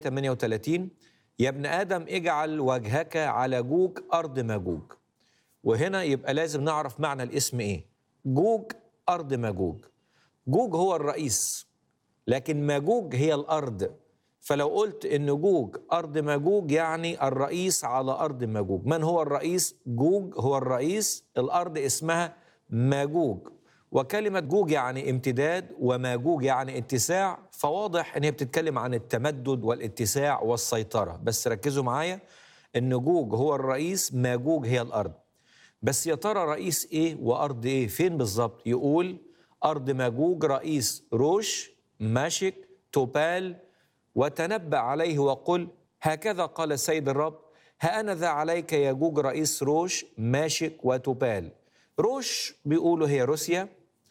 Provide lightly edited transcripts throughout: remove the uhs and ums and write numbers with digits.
38 يا ابن آدم اجعل وجهك على جوج أرض ماجوج. وهنا يبقى لازم نعرف معنى الاسم إيه. جوج أرض ماجوج. جوج هو الرئيس، لكن ماجوج هي الأرض. فلو قلت إن جوج أرض ماجوج يعني الرئيس على أرض ماجوج. من هو الرئيس؟ جوج هو الرئيس، الأرض اسمها ماجوج. وكلمة جوج يعني امتداد وماجوج يعني اتساع، فواضح ان هي بتتكلم عن التمدد والاتساع والسيطرة. بس ركزوا معايا ان جوج هو الرئيس، ماجوج هي الأرض. بس يا ترى رئيس ايه وأرض ايه؟ فين بالظبط؟ يقول أرض ماجوج رئيس روش ماشك توبال، وتنبأ عليه وقل هكذا قال السيد الرب ها أنا ذا عليك يا جوج رئيس روش ماشك وتوبال. روش بيقولوا هي روسيا،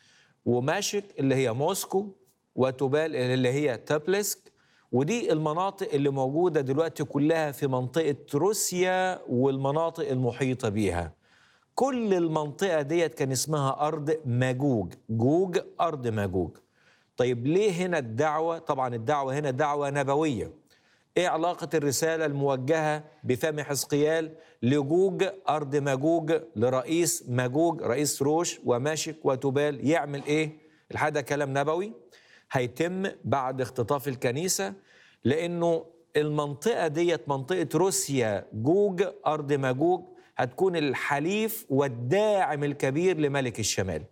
وماشك اللي هي موسكو، وتوبال اللي هي تابلسك. ودي المناطق اللي موجودة دلوقتي كلها في منطقة روسيا والمناطق المحيطة بيها. كل المنطقة ديت كان اسمها أرض ماجوج. جوج أرض ماجوج. طيب ليه هنا الدعوة؟ طبعا الدعوة هنا دعوة نبوية. ايه علاقة الرسالة الموجهة بفم حزقيال لجوج أرض ماجوج لرئيس ماجوج رئيس روش وماشك وتوبال؟ يعمل ايه؟ الحقيقة ده كلام نبوي هيتم بعد اختطاف الكنيسة، لأنه المنطقة ديت منطقة روسيا جوج أرض ماجوج هتكون الحليف والداعم الكبير لملك الشمال.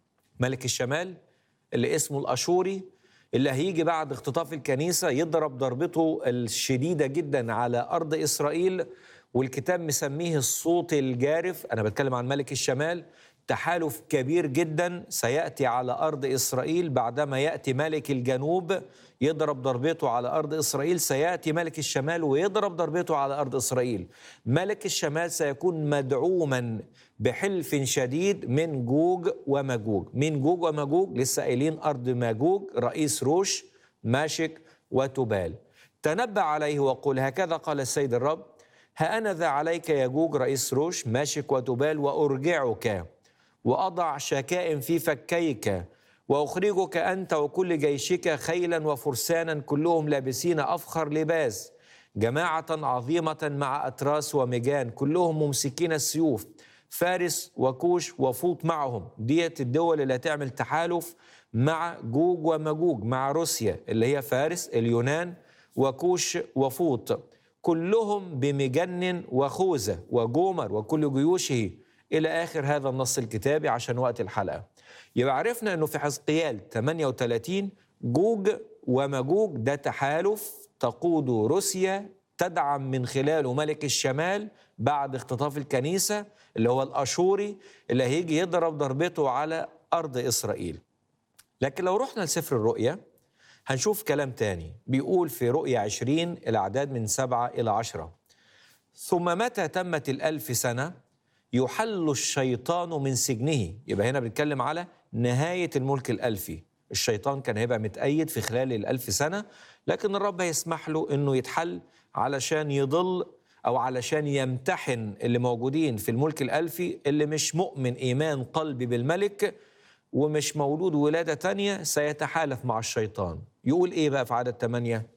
ملك الشمال اللي اسمه الأشوري، اللي هيجي بعد اختطاف الكنيسة يضرب ضربته الشديدة جدا على أرض إسرائيل، والكتاب مسميه الصوت الجارف. أنا بتكلم عن ملك الشمال. تحالف كبير جدا سيأتي على أرض إسرائيل بعدما يأتي ملك الجنوب يضرب ضربته على أرض إسرائيل، سيأتي ملك الشمال ويضرب ضربته على أرض إسرائيل. ملك الشمال سيكون مدعوما بحلف شديد من جوج وماجوج. من جوج وماجوج لسه قايلين أرض ماجوج رئيس روش ماشك وتوبال. تنبأ عليه وقل هكذا قال السيد الرب ها أنا ذا عليك يا جوج رئيس روش ماشك وتوبال، وأرجعك وأضع شكائم في فكيك، وأخرجك أنت وكل جيشك خيلا وفرسانا كلهم لابسين أفخر لباس، جماعة عظيمة مع أتراس ومجان كلهم ممسكين السيوف، فارس وكوش وفوط معهم. ديت الدول اللي هتعمل تحالف مع جوج وماجوج، مع روسيا اللي هي فارس اليونان وكوش وفوط، كلهم بمجن وخوذة وجومر وكل جيوشه، إلى آخر هذا النص الكتابي عشان وقت الحلقة. يبقى عرفنا أنه في حزقيال 38 جوج وماجوج ده تحالف تقود روسيا، تدعم من خلاله ملك الشمال بعد اختطاف الكنيسة اللي هو الأشوري اللي هيجي يضرب ضربته على أرض إسرائيل. لكن لو رحنا لسفر الرؤيا هنشوف كلام تاني. بيقول في رؤيا 20 الأعداد من 7 إلى 10 ثم متى تمت 1000 سنة يحل الشيطان من سجنه. يبقى هنا بنتكلم على نهاية الملك الألفي. الشيطان كان هيبقى متأيد في خلال 1000 سنة، لكن الرب هيسمح له أنه يتحل علشان يضل أو علشان يمتحن اللي موجودين في الملك الألفي، اللي مش مؤمن إيمان قلبي بالملك ومش مولود ولادة تانية سيتحالف مع الشيطان. يقول إيه بقى في عدد 8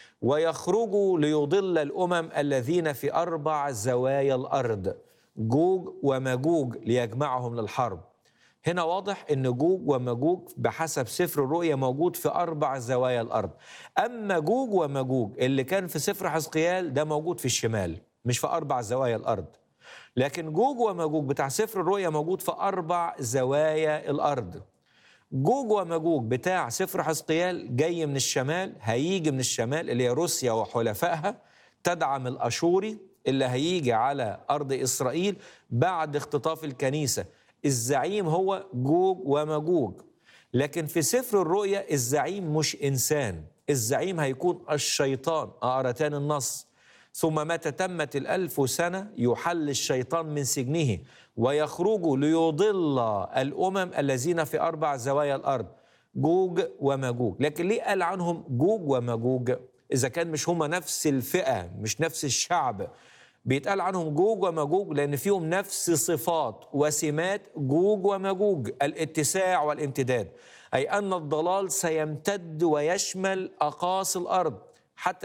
ويخرجوا ليضل الأمم الذين في 4 زوايا الأرض، جوج وماجوج ليجمعهم للحرب. هنا واضح أن جوج وماجوج بحسب سفر الرؤيا موجود في 4 زوايا الأرض. أما جوج وماجوج اللي كان في سفر حزقيال ده موجود في الشمال مش في 4 زوايا الأرض. لكن جوج وماجوج بتاع سفر الرؤيا موجود في 4 زوايا الأرض. جوج وماجوج بتاع سفر حزقيال جاي من الشمال، هيجي من الشمال اللي هي روسيا وحلفائها تدعم الأشوري اللي هيجي على أرض إسرائيل بعد اختطاف الكنيسة. الزعيم هو جوج وماجوج. لكن في سفر الرؤيا الزعيم مش إنسان، الزعيم هيكون الشيطان. أقرأ تاني النص ثم متى تمت 1000 سنة يحل الشيطان من سجنه ويخرج ليضل الأمم الذين في 4 زوايا الأرض، جوج وماجوج. لكن ليه قال عنهم جوج وماجوج إذا كان مش هما نفس الفئة مش نفس الشعب؟ بيتقال عنهم جوج وماجوج لأن فيهم نفس صفات وسمات جوج وماجوج، الاتساع والامتداد، أي أن الضلال سيمتد ويشمل أقاصي الأرض حتى